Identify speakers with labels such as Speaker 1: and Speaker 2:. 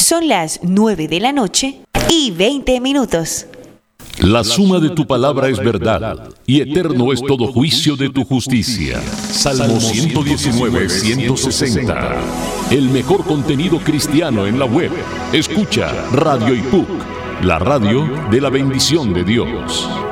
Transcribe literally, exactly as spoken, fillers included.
Speaker 1: Son las nueve de la noche y veinte minutos.
Speaker 2: La suma de tu palabra es verdad, y eterno es todo juicio de tu justicia. Salmo ciento diecinueve, ciento sesenta. El mejor contenido cristiano en la web. Escucha Radio I P U C, la radio de la bendición de Dios.